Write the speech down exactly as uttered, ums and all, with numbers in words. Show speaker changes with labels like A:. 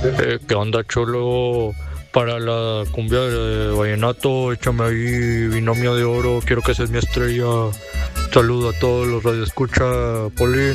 A: Eh, ¿qué onda, cholo? Para la cumbia de vallenato, échame ahí binomio de oro, quiero que seas mi estrella. Saludo a todos los radioescucha, Polín.